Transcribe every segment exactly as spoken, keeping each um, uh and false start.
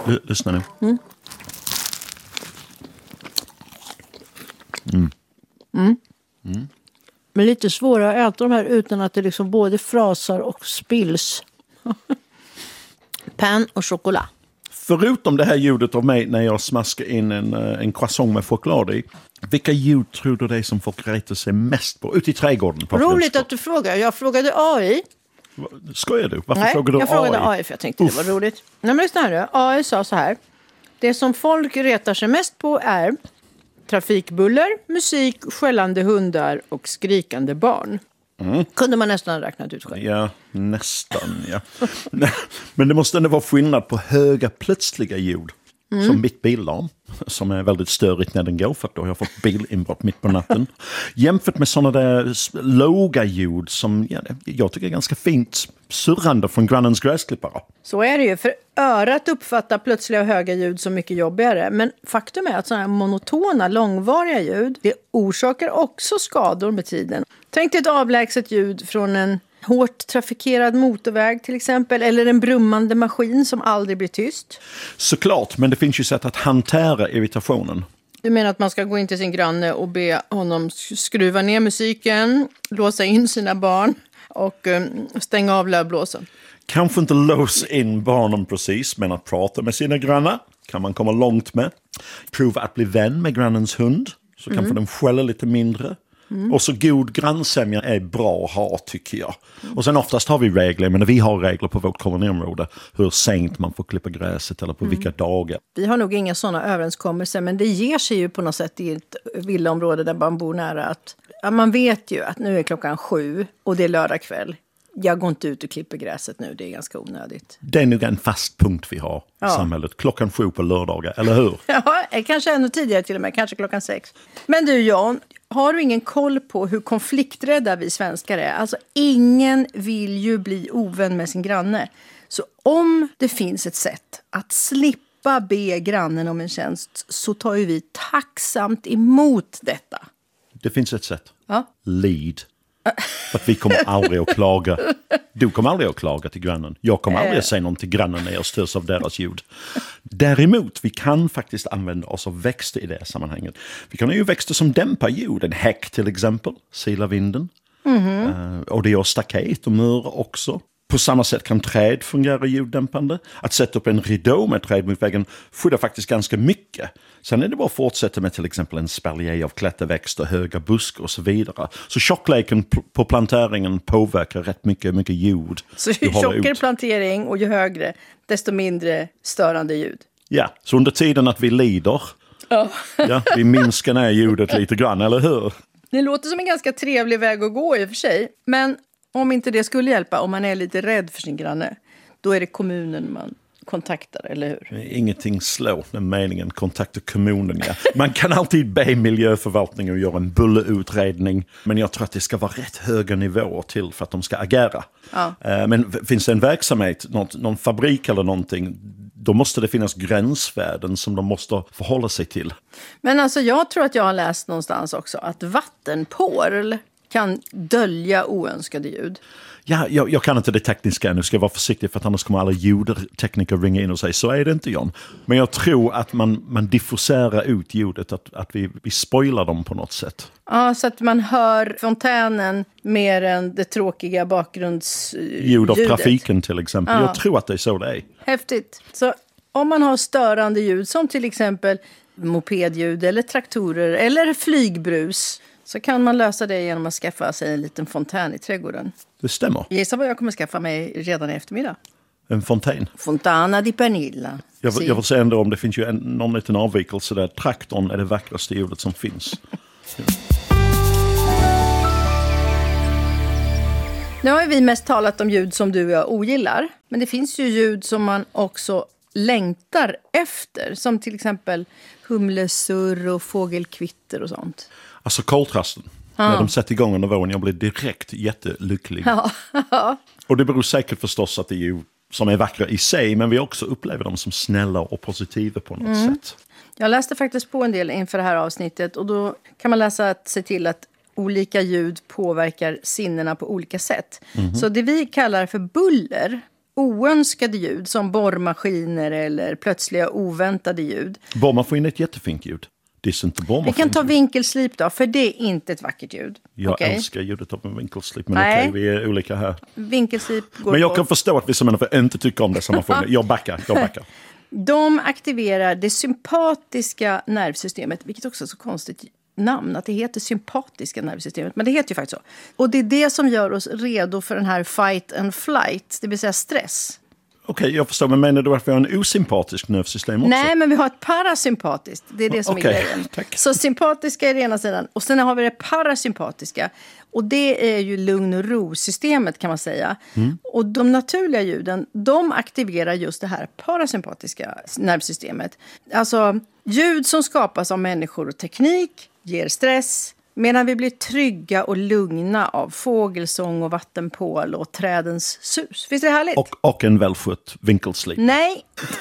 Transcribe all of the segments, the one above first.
L- lyssna nu. Mm. Mm. Mm. Mm. Men lite svårare att äta de här utan att det liksom både frasar och spills. Pain och choklad. Förutom det här ljudet av mig när jag smaskar in en, en croissant med choklad i. Vilka ljud tror du det är som folk retar sig mest på? Ute i trädgården. På Roligt att du frågar. Jag frågade A I. Skojar du? Varför Nej, frågade du jag frågade A I? A I för jag tänkte Uff. det var roligt. Nej, men lyssna här nu. A I sa så här. Det som folk retar sig mest på är trafikbuller, musik, skällande hundar och skrikande barn. Mm. Kunde man nästan ha räknat ut själv. Ja, nästan, ja. Men det måste ändå vara skillnad på höga plötsliga ljud. Mm. Som mitt billarm, som är väldigt störigt när den går, för att då har jag fått bilinbrott mitt på natten. Jämfört med sådana där låga ljud som ja, jag tycker är ganska fint surrande från grannens gräsklippare. Så är det ju, för örat uppfattar plötsliga och höga ljud så mycket jobbigare. Men faktum är att sådana här monotona, långvariga ljud, det orsakar också skador med tiden. Tänk dig ett avlägset ljud från en hårt trafikerad motorväg till exempel, eller en brummande maskin som aldrig blir tyst. Såklart, men det finns ju sätt att hantera irritationen. Du menar att man ska gå in till sin granne och be honom skruva ner musiken, låsa in sina barn och um, stänga av lövblåsen? Kanske inte låsa in barnen precis, men att prata med sina grannar kan man komma långt med. Prova att bli vän med grannens hund, så mm. kanske den skäller lite mindre. Mm. Och så god grannsämja är bra att ha, tycker jag. Mm. Och sen oftast har vi regler, men vi har regler på vårt koloniområde. Hur sent man får klippa gräset eller på mm. vilka dagar. Vi har nog inga sådana överenskommelser, men det ger sig ju på något sätt i ett villaområde där man bor nära. Att, ja, man vet ju att nu är klockan sju och det är lördag kväll. Jag går inte ut och klipper gräset nu, det är ganska onödigt. Det är nog en fast punkt vi har ja. i samhället. Klockan sju på lördagar, eller hur? Ja, kanske ännu tidigare till och med, kanske klockan sex. Men du Jan, har du ingen koll på hur konflikträdda vi svenskar är? Alltså ingen vill ju bli ovän med sin granne. Så om det finns ett sätt att slippa be grannen om en tjänst, så tar ju vi tacksamt emot detta. Det finns ett sätt. Ja. Lead. För att vi kommer aldrig att klaga. Du kommer aldrig att klaga till grannen. Jag kommer aldrig att säga något till grannen när jag störs av deras ljud. Däremot, vi kan faktiskt använda oss av växter i det sammanhanget. Vi kan ha ju växter som dämpar ljud. En häck till exempel, silar vinden. Mm-hmm. Uh, och det gör staket och mör också. På samma sätt kan träd fungera ljuddämpande. Att sätta upp en ridå med träd mot väggen skyddar faktiskt ganska mycket. Sen är det bara att fortsätta med till exempel en spaljer av klätterväxter, höga buskar och så vidare. Så tjockleken på planteringen påverkar rätt mycket, mycket ljud. Så ju tjockare plantering och ju högre, desto mindre störande ljud. Ja, så under tiden att vi lider, oh. ja, vi minskar ner ljudet lite grann, eller hur? Det låter som en ganska trevlig väg att gå i och för sig. Men om inte det skulle hjälpa, om man är lite rädd för sin granne, då är det kommunen man kontaktar, eller hur? Ingenting slår den meningen, kontakta kommunen. Ja. Man kan alltid be miljöförvaltningen att göra en bullerutredning, men jag tror att det ska vara rätt höga nivåer till för att de ska agera. Ja. Men finns det en verksamhet, någon, någon fabrik eller någonting, då måste det finnas gränsvärden som de måste förhålla sig till. Men alltså jag tror att jag har läst någonstans också att vattenporl kan dölja oönskade ljud. Ja, jag, jag kan inte det tekniska ännu, ska jag vara försiktig för att annars kommer alla ljudtekniker ringa in och säga så är det inte, John. Men jag tror att man, man diffuserar ut ljudet, att, att vi, vi spoilar dem på något sätt. Ja, så att man hör fontänen mer än det tråkiga bakgrundsljudet. Ljud av trafiken till exempel. Ja. Jag tror att det är så det är. Häftigt. Så om man har störande ljud som till exempel mopedljud eller traktorer eller flygbrus, så kan man lösa det genom att skaffa sig en liten fontän i trädgården. Det stämmer. Gissa vad jag kommer skaffa mig redan i eftermiddag. En fontän. Fontana di Pernilla. Jag, jag vill säga ändå om det finns ju en, någon liten avvikelse där. Traktorn är det vackraste ljudet som finns. Ja. Nu har vi mest talat om ljud som du och jag ogillar. Men det finns ju ljud som man också längtar efter. Som till exempel humlesurr och fågelkvitter och sånt. Alltså koltrasten. Ja. När de sätter igång under våren, jag blir direkt jättelycklig. Ja. Och det beror säkert förstås att det är ju som är vackra i sig, men vi också upplever dem som snälla och positiva på något mm. sätt. Jag läste faktiskt på en del inför det här avsnittet, och då kan man läsa att se till att olika ljud påverkar sinnena på olika sätt. Mm-hmm. Så det vi kallar för buller oönskade ljud som borrmaskiner eller plötsliga oväntade ljud. Borrmaskin är ett jättefint ljud. Det är inte borrmaskin. Vi kan ta vinkelslip då, för det är inte ett vackert ljud. Jag okay. älskar ljudet av en vinkelslip, men okej, okay, vi är olika här. Vinkelslip går Men jag på. kan förstå att vissa människor inte tycker om det samma fråga. Jag backar, jag backar. De aktiverar det sympatiska nervsystemet, vilket också är så konstigt namn, att det heter sympatiska nervsystemet, men det heter ju faktiskt så. Och det är det som gör oss redo för den här fight and flight, det vill säga stress. Okej, okay, jag förstår, men menar du att vi har en osympatisk nervsystem också? Nej, men vi har ett parasympatiskt, det är det som okay, är grejen. Tack. Så sympatiska är det ena sidan, och sen har vi det parasympatiska. Och det är ju lugn- och ro-systemet kan man säga. Mm. Och de naturliga ljuden, de aktiverar just det här parasympatiska nervsystemet. Alltså ljud som skapas av människor och teknik ger stress. Medan vi blir trygga och lugna av fågelsång och vattenpål och trädens sus. Visst är det härligt? Och, och en välskött vinkelslip. Nej,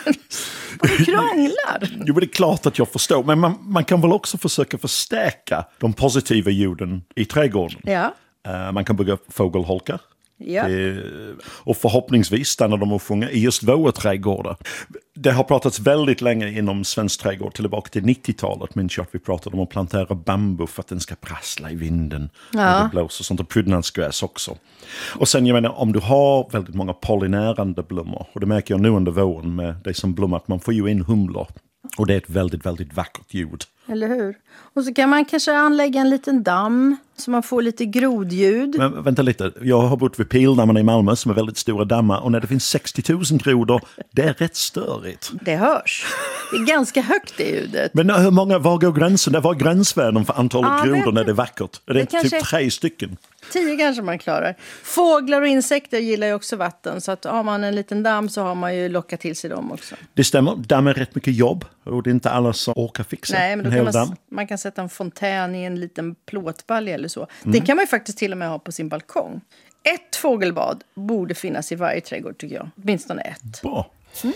du krånglar. Jo, men det är klart att jag förstår. Men man, man kan väl också försöka förstärka de positiva ljuden i trädgården. Ja. Uh, man kan bygga fågelholkar. Ja. Det, och förhoppningsvis stannar de och sjunga i just våra trädgårdar. Det har pratats väldigt länge inom svensk trädgård, tillbaka till nittiotalet. Minns jag att vi pratade om att plantera bambu för att den ska prassla i vinden. Ja. När det blåser, sånt, och prydnadsgräs också. Och sen, jag menar, om du har väldigt många pollinerande blommor, och det märker jag nu under våren med det som blommar, att man får ju in humlor. Och det är ett väldigt, väldigt vackert ljud. Eller hur? Och så kan man kanske anlägga en liten damm så man får lite grodljud. Men vänta lite, jag har bott vid Pildammarna i Malmö som är väldigt stora dammar. Och när det finns sextio tusen grodor, det är rätt störigt. Det hörs. Det är ganska högt det ljudet. Men hur många, var går gränsen? Det var gränsvärden för antalet ah, grodor när det är vackert. Är det, det typ tre stycken? Tio kanske man klarar. Fåglar och insekter gillar ju också vatten. Så att har man en liten damm så har man ju lockat till sig dem också. Det stämmer, damm är rätt mycket jobb. Och det är inte alla som orkar fixa. Nej, men då en kan hel man, damm. man kan sätta en fontän i en liten plåtbalja eller så. Mm. Det kan man ju faktiskt till och med ha på sin balkong. Ett fågelbad borde finnas i varje trädgård tycker jag. Åtminstone ett. Bra. Mm.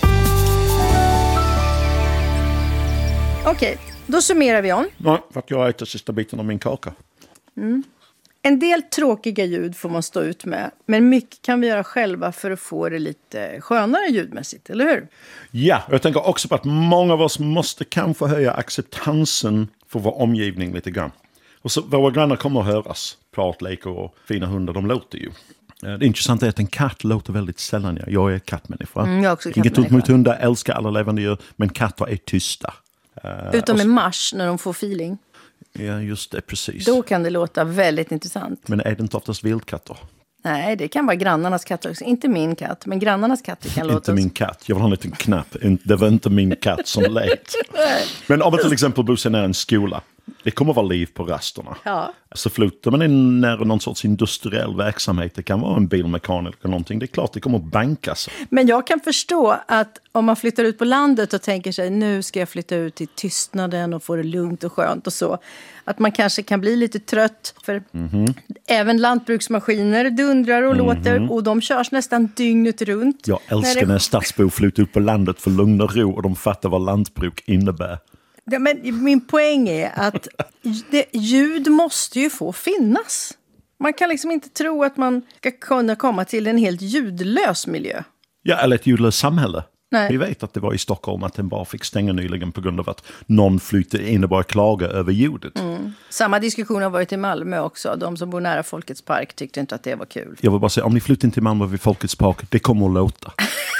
Okej, okay, då summerar vi om. Nej, för att jag äter sista biten av min kaka. Mm. En del tråkiga ljud får man stå ut med. Men mycket kan vi göra själva för att få det lite skönare ljudmässigt, eller hur? Ja, jag tänker också på att många av oss måste kanske höja acceptansen för vår omgivning lite grann. Och så våra grannar kommer att höras. Pratlekar och fina hundar, de låter ju. Det intressanta är att en katt låter väldigt sällan. Ja. Jag är kattmänniska. Mm, jag är också kattmänniska. Inget ont mot hundar, älskar alla levande djur. Men katter är tysta. Utom uh, i mars när de får feeling. Ja, just det, precis. Då kan det låta väldigt intressant. Men är det inte oftast vildkatter? Nej, det kan vara grannarnas katter också. Inte min katt, men grannarnas katter kan låta... Inte min katt. Jag vill ha en liten knapp. Det var inte min katt som lät. Men om man till exempel bor nära en skola. Det kommer vara liv på rasterna. Ja. Så flyttar man in nära någon sorts industriell verksamhet. Det kan vara en bilmekaniker eller någonting. Det är klart det kommer att bankas. Men jag kan förstå att om man flyttar ut på landet och tänker sig nu ska jag flytta ut till tystnaden och få det lugnt och skönt och så. Att man kanske kan bli lite trött. För mm-hmm. även lantbruksmaskiner dundrar och mm-hmm. låter. Och de körs nästan dygnet runt. Jag älskar när, det... när stadsbor flyttar ut på landet för lugn och ro. Och de fattar vad lantbruk innebär. Ja, men min poäng är att det, ljud måste ju få finnas. Man kan liksom inte tro att man ska kunna komma till en helt ljudlös miljö. Ja, eller ett ljudlöst samhälle. Nej. Vi vet att det var i Stockholm att den bara fick stänga nyligen på grund av att någon flyttade in och bara klaga över ljudet. Mm. Samma diskussion har varit i Malmö också. De som bor nära Folkets park tyckte inte att det var kul. Jag vill bara säga, om ni flyttar in till Malmö vid Folkets park, det kommer att låta.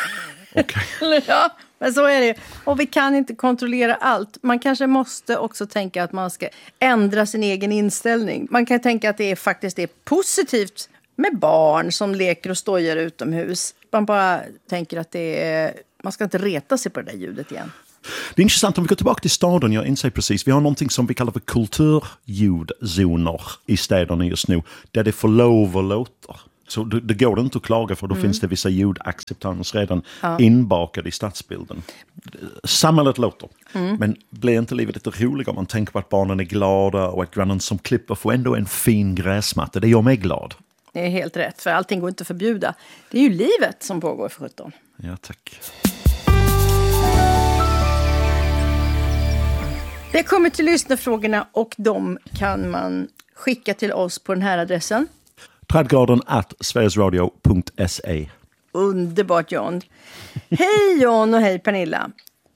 Okej. Okay. Ja, men så är det. Och vi kan inte kontrollera allt. Man kanske måste också tänka att man ska ändra sin egen inställning. Man kan tänka att det är faktiskt är positivt med barn som leker och stojar utomhus. Man bara tänker att det är, man ska inte reta sig på det där ljudet igen. Det är intressant, om vi går tillbaka till staden, jag inser precis, vi har någonting som vi kallar för kulturljudzoner i städerna just nu, där det får lov att låta. Så det, det går inte att klaga för då mm. finns det vissa ljudacceptans redan ja. inbakade i stadsbilden. Samhället låter, mm. men blir inte livet lite roligare om man tänker på att barnen är glada och att grannen som klipper får ändå en fin gräsmatta. Det gör mig glad. Det är helt rätt, för allting går inte att förbjuda. Det är ju livet som pågår för sjutton. Ja, tack. Det kommer till lyssnarfrågorna och de kan man skicka till oss på den här adressen. Trädgården at sverigesradio punkt se. Underbart, John. Hej John och hej Pernilla.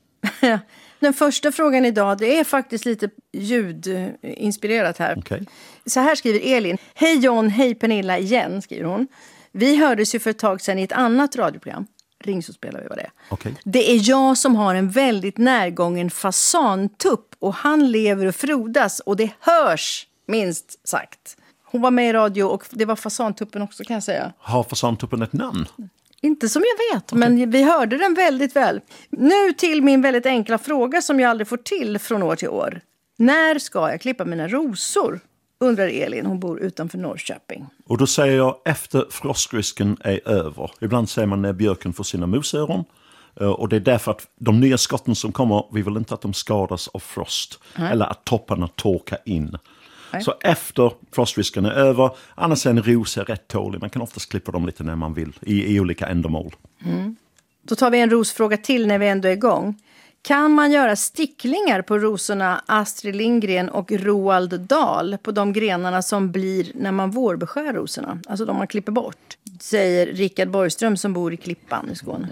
Den första frågan idag, det är faktiskt lite ljudinspirerat här. Okay. Så här skriver Elin. Hej John, hej Pernilla igen, skriver hon. Vi hördes ju för ett tag sedan i ett annat radioprogram. Ring så spelar vi vad det är. Okay. Det är jag som har en väldigt närgången fasantupp och han lever och frodas och det hörs, minst sagt. Hon var med i radio och det var fasantuppen också, kan jag säga. Har fasantuppen ett namn? Inte som jag vet, okay. Men vi hörde den väldigt väl. Nu till min väldigt enkla fråga som jag aldrig får till från år till år. När ska jag klippa mina rosor? Undrar Elin, hon bor utanför Norrköping. Och då säger jag efter frostrisken är över. Ibland säger man när björken får sina musöron. Och det är därför att de nya skotten som kommer, vi vill inte att de skadas av frost. Mm. Eller att topparna torkar in. Mm. Så efter frostrisken är över, annars är en ros är rätt tålig. Man kan oftast klippa dem lite när man vill, i, i olika ändamål. Mm. Då tar vi en rosfråga till när vi ändå är igång. Kan man göra sticklingar på rosorna Astrid Lindgren och Roald Dahl på de grenarna som blir när man vårbeskär rosorna? Alltså de man klipper bort, säger Rickard Borgström som bor i Klippan i Skåne.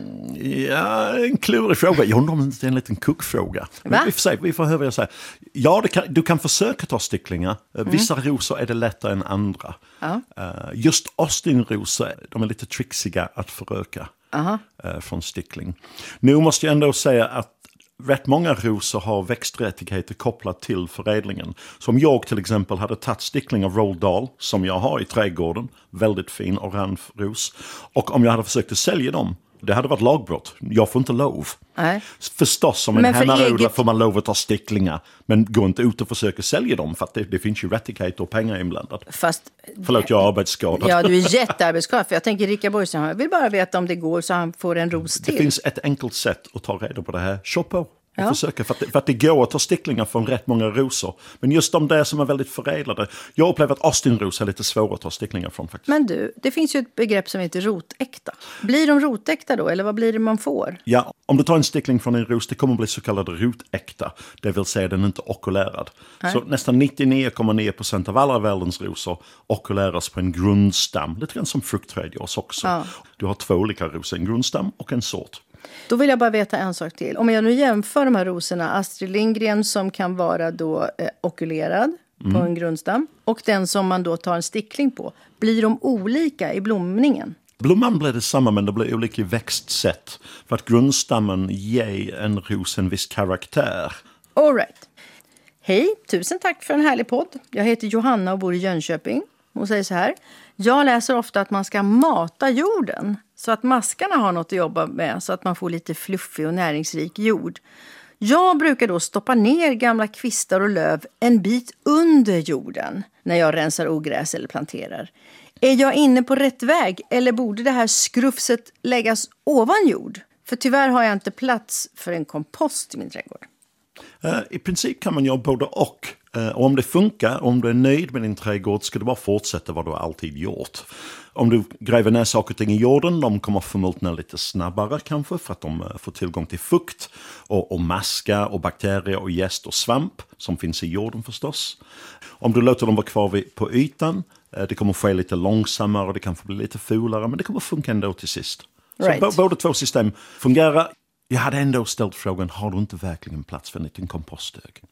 Ja, en klurig fråga. Jag undrar om det är en liten kuckfråga. Men vi får se, vi får höra vad jag säger. Ja, det kan, du kan försöka ta sticklingar. Mm. Vissa rosor är det lättare än andra. Ja. Just Austin-rosor, de är lite trixiga att föröka. Uh-huh. Från stickling. Nu måste jag ändå säga att rätt många rosor har växträttigheter kopplat till förädlingen. Som jag till exempel hade tagit stickling av Roald Dahl som jag har i trädgården. Väldigt fin orange ros. Och om jag hade försökt att sälja dem, det hade varit lagbrott. Jag får inte lov. Nej. Förstås, som en hemmarodlare eget... får man lov att ta sticklingar. Men gå inte ut och försöka sälja dem för att det, det finns ju rättigheter och pengar inblandat. Fast... Förlåt, jag är arbetsskadad. Ja, du är jättearbetsskadad. För jag tänker Rickard Borgström, jag vill bara veta om det går så han får en ros till. Det finns ett enkelt sätt att ta reda på det här. Kör på. Ja. Försöka, för, att det, för att det går att ta sticklingar från rätt många rosor. Men just de där som är väldigt förädlade. Jag upplever att Austin-ros är lite svåra att ta sticklingar från faktiskt. Men du, det finns ju ett begrepp som heter rotäkta. Blir de rotäkta då, eller vad blir det man får? Ja, om du tar en stickling från en ros, det kommer att bli så kallad rotäkta. Det vill säga den är inte okulärad. Nej. Så nästan nittionio komma nio procent av alla världens rosor okuläras på en grundstam. Lite grann som fruktträd görs också. Ja. Du har två olika rosor, en grundstam och en sort. Då vill jag bara veta en sak till. Om jag nu jämför de här rosorna, Astrid Lindgren som kan vara då eh, okulerad mm. på en grundstam och den som man då tar en stickling på, blir de olika i blomningen? Blomman blir det samma, men det blir olika i växtsätt. För att grundstammen ger en ros en viss karaktär. All right. Hej, tusen tack för en härlig podd. Jag heter Johanna och bor i Jönköping. Hon säger så här. Jag läser ofta att man ska mata jorden så att maskarna har något att jobba med så att man får lite fluffig och näringsrik jord. Jag brukar då stoppa ner gamla kvistar och löv en bit under jorden när jag rensar ogräs eller planterar. Är jag inne på rätt väg eller borde det här skrufset läggas ovan jord? För tyvärr har jag inte plats för en kompost i min trädgård. I princip kan man göra både och. Och om det funkar, om du är nöjd med din trädgård ska du bara fortsätta vad du alltid gjort. Om du gräver ner saker och ting i jorden, de kommer förmultna lite snabbare kanske för att de får tillgång till fukt och, och maska och bakterier och jäst och svamp som finns i jorden förstås. Om du låter dem vara kvar vid, på ytan, det kommer ske lite långsammare och det kan få bli lite fulare, men det kommer funka ändå till sist. Right. Så b- båda två system fungerar. Jag hade ändå ställt frågan, har du inte verkligen plats för en liten komposthög?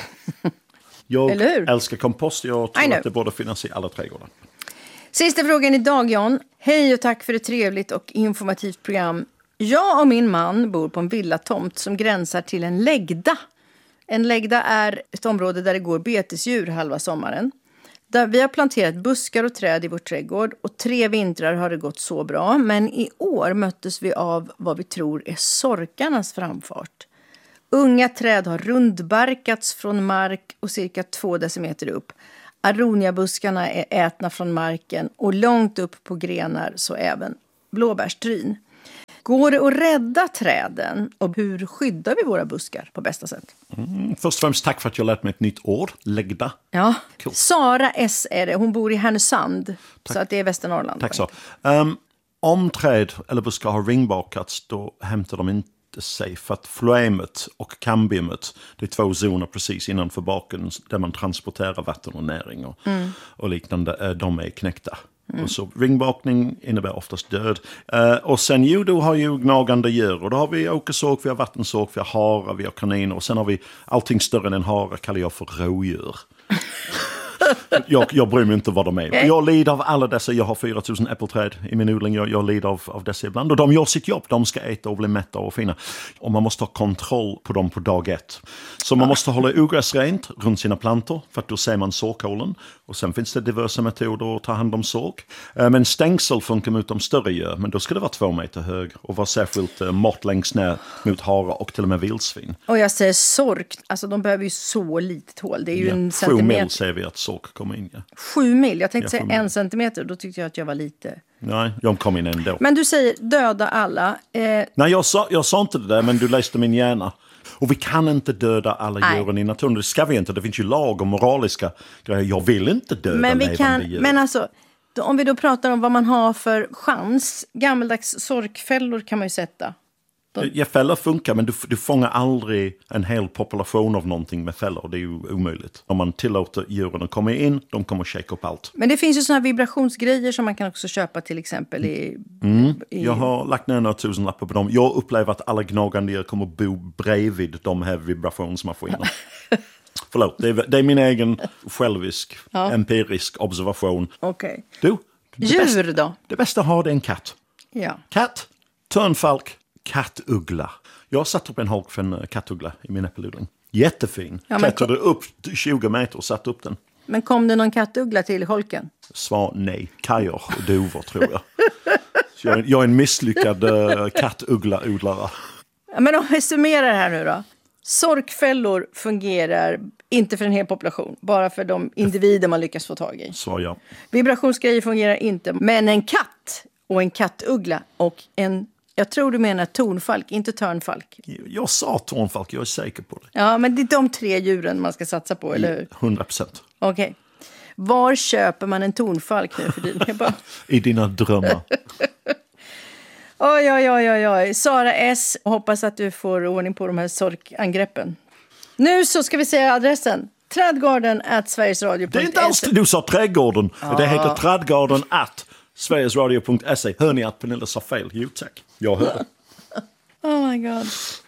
Jag älskar kompost, jag tror att det borde finnas i alla trädgårdar. Sista frågan idag, John. Hej och tack för ett trevligt och informativt program. Jag och min man bor på en villatomt som gränsar till en lägda. En lägda är ett område där det går betesdjur halva sommaren. Där vi har planterat buskar och träd i vår trädgård och tre vintrar har det gått så bra. Men i år möttes vi av vad vi tror är sorkarnas framfart. Unga träd har rundbarkats från mark och cirka två decimeter upp. Aroniabuskarna är ätna från marken och långt upp på grenar så även blåbärstryn. Går det att rädda träden och hur skyddar vi våra buskar på bästa sätt? Mm, först och främst tack för att jag lärt mig ett nytt ord, lägda. Ja, cool. Sara S är det, hon bor i Härnösand, tack. Så att det är Västernorrland. Tack så. Um, om träd eller buskar har ringbakats då hämtar de inte sig för att floemet och cambiumet, det är två zoner precis innanför baken där man transporterar vatten och näring och, mm. och liknande, de är knäckta. Mm. Och så ringbakning innebär oftast död. Uh, och sen ju, då har ju gnagande djur. Och då har vi åkersåk, vi har vattensåk, vi har harar, vi har kaniner. Och sen har vi allting större än en hare kallar jag för rådjur. Jag, jag bryr mig inte vad de är. Jag lider av alla dessa. Jag har fyra tusen äppelträd i min odling. Jag, jag lider av, av dessa ibland. Och de gör sitt jobb. De ska äta och bli mätta och fina. Och man måste ha kontroll på dem på dag ett. Så man måste hålla ogräs rent runt sina plantor. För att då ser man sårkålen. Och sen finns det diverse metoder att ta hand om såk. Men stängsel funkar mot de större djur. Men då ska det vara två meter hög. Och vara särskilt uh, mått längst ner mot harar och till och med vildsvin. Och jag säger sork. Alltså de behöver ju så litet hål. Det är ju ja, en sju centimeter. mil ser vi att sork kommer in. Ja. Sju mil? Jag tänkte ja, säga en centimeter. Då tyckte jag att jag var lite... Nej, jag kom in ändå. Men du säger döda alla. Eh... Nej, jag sa, jag sa inte det där, men du läste min hjärna. Och vi kan inte döda alla Nej. djuren i naturen. Det ska vi inte. Det finns ju lag och moraliska grejer. Jag vill inte döda men vi levande kan, djur. Men alltså, då, om vi då pratar om vad man har för chans. Gammaldags sorkfällor kan man ju sätta. De... Ja, fällor funkar, men du, du fångar aldrig en hel population av någonting med fällor. Det är ju omöjligt. Om man tillåter djuren att komma in, de kommer att shake upp allt. Men det finns ju såna här vibrationsgrejer som man kan också köpa till exempel i... Mm. i... Jag har lagt ner några tusen lappar på dem. Jag upplever att alla gnagande djur kommer att bo bredvid de här vibrationsmaskinerna. Förlåt, det är, det är min egen självisk, ja. empirisk observation. Okej. Okay. Djur bästa, då? Det bästa att ha det är en katt. Ja. Katt, törnfalk, kattuggla. Jag har satt upp en holk för en kattuggla i min äppelodling. Jättefin. Ja, klättrade kom... upp tjugo meter och satt upp den. Men kom det någon kattuggla till holken? Svar nej. Kajor och dovor tror jag. Så jag, jag är en misslyckad uh, kattuggla-odlare. Ja, men om vi summerar här nu då. Sorkfällor fungerar inte för en hel population. Bara för de individer man lyckas få tag i. Svar ja. Vibrationsgrejer fungerar inte. Men en katt och en kattuggla och en... Jag tror du menar tornfalk, inte törnfalk. Jag sa tornfalk, jag är säker på det. Ja, men det är de tre djuren man ska satsa på, eller hur? hundra procent. Okej. Okay. Var köper man en tornfalk nu för din? Bara... I dina drömmar. Oj, oj, oj, oj, oj. Sara S. Hoppas att du får ordning på de här sorkangreppen. Nu så ska vi säga adressen. Trädgården at sverigesradio punkt se. Det är inte alls du sa trädgården. Ah. Det heter trädgården at sverigesradio punkt se. Hör ni att Pernilla sa fel? Jo tack. Jag hör. Oh my god.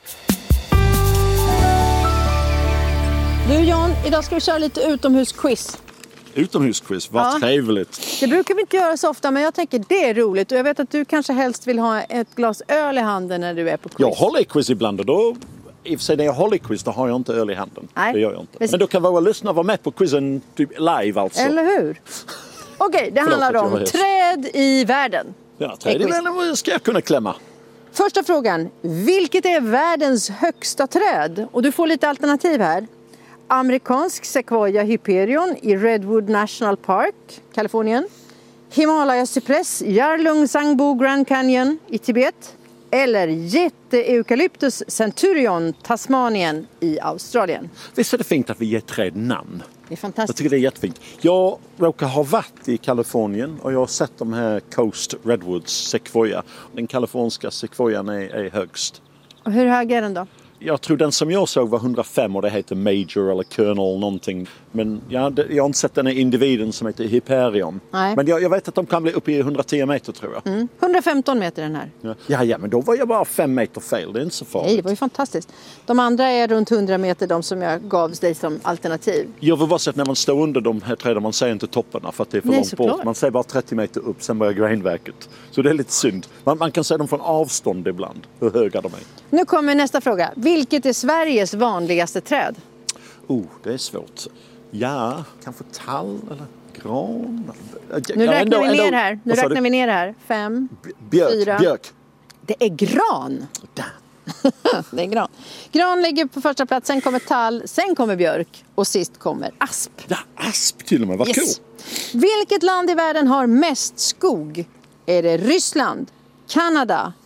Du Jan, idag ska vi köra lite utomhusquiz. Utomhusquiz, vad ja. trevligt. Det brukar vi inte göra så ofta, men jag tänker det är roligt. Och jag vet att du kanske helst vill ha ett glas öl i handen när du är på quiz. Jag håller i quiz ibland och då... I och för sig när jag håller i quiz då har jag inte öl i handen. Nej. Det gör jag inte. Men då kan våra lyssnare vara med på quizen typ live alltså. Eller hur? Okej, okay, det Förlåt handlar om träd i världen. Ja, träd i världen ska jag kunna klämma. Första frågan. Vilket är världens högsta träd? Och du får lite alternativ här. Amerikansk Sequoia hyperion i Redwood National Park, Kalifornien. Himalaya cypress, Yarlung Sangbo Grand Canyon i Tibet. Eller jätte-eukalyptus centurion, Tasmanien i Australien. Visst är det fint att vi ger träd namn? Det är fantastiskt. Jag tycker det är jättefint. Jag råkar ha varit i Kalifornien och jag har sett de här Coast Redwoods Sequoia. Den kaliforniska Sequoian är, är högst. Och hur hög är den då? Jag tror den som jag såg var hundrafem och det heter Major eller Colonel någonting. Men jag, jag har inte sett den här individen som heter Hyperion. Nej. Men jag, jag vet att de kan bli uppe i hundratio meter tror jag. Mm. hundrafemton meter den här. Ja. ja, ja, men då var jag bara fem meter fel. Det är inte så farligt. Nej, det var ju fantastiskt. De andra är runt hundra meter, de som jag gav dig som alternativ. Jag vill bara säga att när man står under de här träden, man ser inte topparna för att det är för Nej, långt bort. Klart. Man ser bara trettio meter upp, sen börjar grenverket. Så det är lite synd. Man, man kan se dem från avstånd ibland, hur höga de är. Nu kommer nästa fråga. Vilket är Sveriges vanligaste träd? Oh, det är svårt. Ja, kanske tall eller gran. Nu räknar ändå, vi ner ändå, här. Nu räknar vi ner här. Fem, björk, fyra. Björk. Det är gran. Det är gran. Gran ligger på första plats, sen kommer tall, sen kommer björk och sist kommer asp. Ja, asp till och med. Vad yes. cool. Vilket land i världen har mest skog? Är det Ryssland, Kanada,